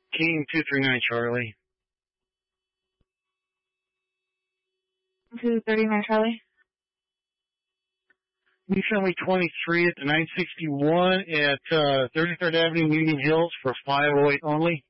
King 239 Charlie. 239 Charlie. We family 23 at the 961 at 33rd Avenue, Union Hills for 508 only.